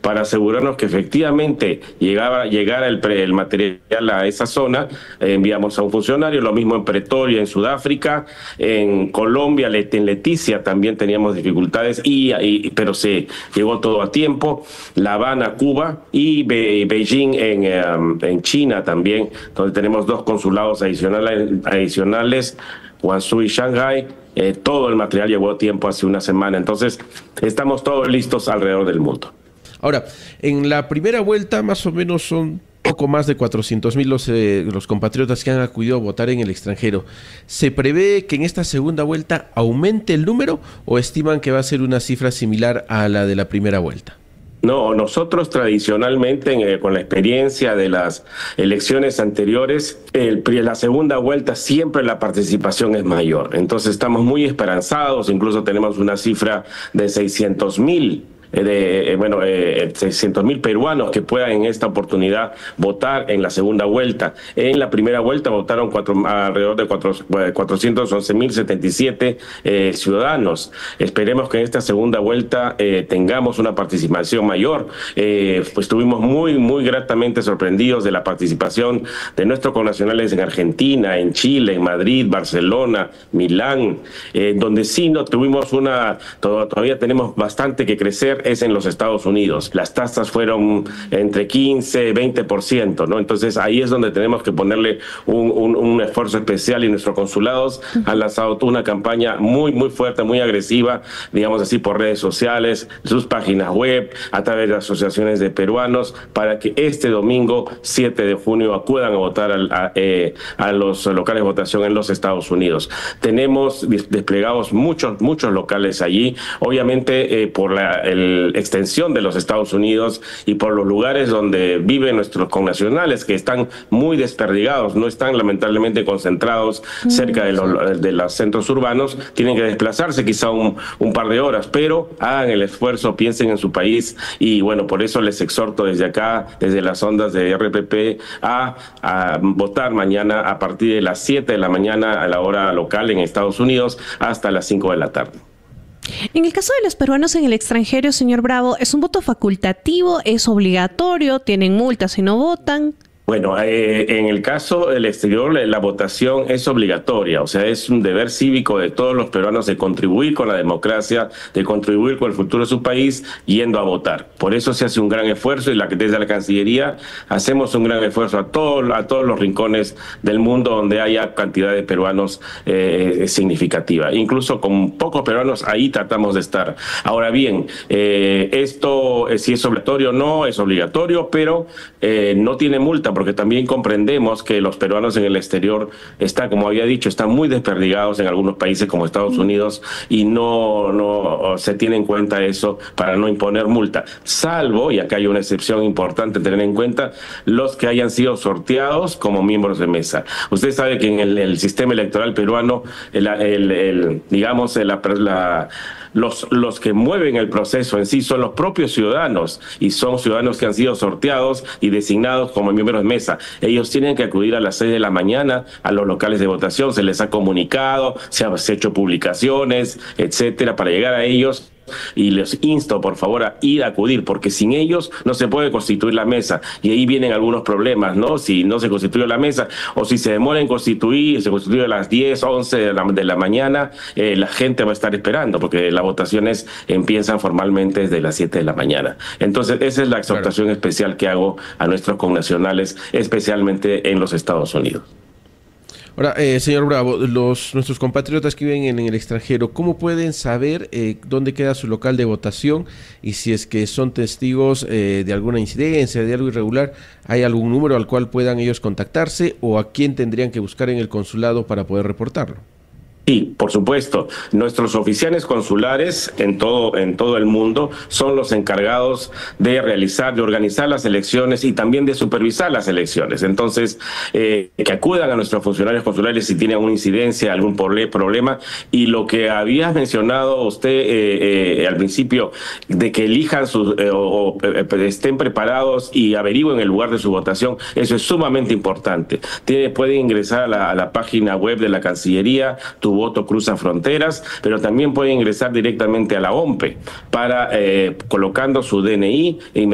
para asegurarnos que efectivamente llegara el material a esa zona. Enviamos a un funcionario, lo mismo en Pretoria, en Sudáfrica, en Colombia, en Leticia también teníamos dificultades, pero se llegó todo a tiempo. La Habana, Cuba, y Beijing en China también, donde tenemos 2 consulados adicionales, Guangzhou y Shanghái. Todo el material llegó a tiempo hace una semana, entonces estamos todos listos alrededor del mundo. Ahora, en la primera vuelta más o menos son poco más de 400,000 los compatriotas que han acudido a votar en el extranjero. ¿Se prevé que en esta segunda vuelta aumente el número o estiman que va a ser una cifra similar a la de la primera vuelta? No, nosotros tradicionalmente, con la experiencia de las elecciones anteriores, la segunda vuelta siempre la participación es mayor. Entonces estamos muy esperanzados, incluso tenemos una cifra de 600,000. 600,000 peruanos que puedan en esta oportunidad votar en la segunda vuelta. En la primera vuelta votaron alrededor de 411,077 ciudadanos. Esperemos que en esta segunda vuelta tengamos una participación mayor. Pues estuvimos muy gratamente sorprendidos de la participación de nuestros connacionales en Argentina, en Chile, en Madrid, Barcelona, Milán, donde sí no tuvimos todavía tenemos bastante que crecer, es en los Estados Unidos. Las tasas fueron entre 15 y 20%, ¿no? Entonces ahí es donde tenemos que ponerle un esfuerzo especial, y nuestros consulados han lanzado una campaña muy fuerte, muy agresiva, digamos así, por redes sociales, sus páginas web, a través de asociaciones de peruanos, para que este domingo 7 de junio acudan a votar a los locales de votación en los Estados Unidos. Tenemos desplegados muchos locales allí, obviamente por la extensión de los Estados Unidos y por los lugares donde viven nuestros connacionales, que están muy desperdigados, no están lamentablemente concentrados cerca de los centros urbanos, tienen que desplazarse quizá un par de horas, pero hagan el esfuerzo, piensen en su país, y bueno, por eso les exhorto desde acá, desde las ondas de RPP, a votar mañana a partir de las 7 de la mañana a la hora local en Estados Unidos hasta las 5 de la tarde. En el caso de los peruanos en el extranjero, señor Bravo, ¿es un voto facultativo? ¿Es obligatorio? ¿Tienen multas si no votan? Bueno, en el caso del exterior, la votación es obligatoria, o sea, es un deber cívico de todos los peruanos de contribuir con la democracia, de contribuir con el futuro de su país, yendo a votar. Por eso se hace un gran esfuerzo, y desde la Cancillería hacemos un gran esfuerzo a todos los rincones del mundo donde haya cantidad de peruanos significativa. Incluso con pocos peruanos ahí tratamos de estar. Ahora bien, esto, si es obligatorio o no, es obligatorio, pero no tiene multa, porque también comprendemos que los peruanos en el exterior como había dicho, están muy desperdigados en algunos países como Estados Unidos, y no se tiene en cuenta eso para no imponer multa, salvo, y acá hay una excepción importante a tener en cuenta, los que hayan sido sorteados como miembros de mesa. Usted sabe que en el sistema electoral peruano, los que mueven el proceso en sí son los propios ciudadanos, y son ciudadanos que han sido sorteados y designados como miembros de mesa. Ellos tienen que acudir a las 6 de la mañana a los locales de votación, se les ha comunicado, se han hecho publicaciones, etcétera, para llegar a ellos. Y les insto, por favor, a ir a acudir, porque sin ellos no se puede constituir la mesa, y ahí vienen algunos problemas, ¿no? Si no se constituye la mesa, o si se demora en constituir, se constituye a las 10, 11 de la mañana, la gente va a estar esperando, porque las votaciones empiezan formalmente desde las 7 de la mañana. Entonces, esa es la exhortación especial que hago a nuestros connacionales, especialmente en los Estados Unidos. Ahora, señor Bravo, nuestros compatriotas que viven en el extranjero, ¿cómo pueden saber dónde queda su local de votación? Y si es que son testigos de alguna incidencia, de algo irregular, ¿hay algún número al cual puedan ellos contactarse, o a quién tendrían que buscar en el consulado para poder reportarlo? Sí, por supuesto. Nuestros oficiales consulares en todo el mundo son los encargados de organizar las elecciones y también de supervisar las elecciones. Entonces, que acudan a nuestros funcionarios consulares si tienen alguna incidencia, algún problema. Y lo que había mencionado usted al principio, de que elijan estén preparados y averigüen el lugar de su votación, eso es sumamente importante. Pueden ingresar a la página web de la Cancillería, Tu Voto Cruza Fronteras, pero también pueden ingresar directamente a la OMPE colocando su DNI